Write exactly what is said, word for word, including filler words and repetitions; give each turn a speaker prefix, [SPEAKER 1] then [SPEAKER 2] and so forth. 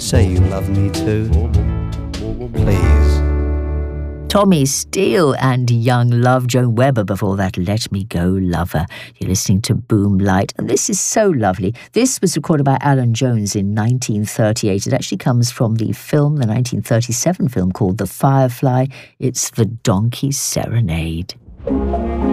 [SPEAKER 1] Say you love me too. Please.
[SPEAKER 2] Tommy Steele and Young Love. Joan Webber before that, Let Me Go Lover. You're listening to Boom Light, and this is so lovely. This was recorded by Alan Jones in nineteen thirty-eight. It actually comes from the film, the nineteen thirty-seven film called The Firefly. It's The Donkey Serenade.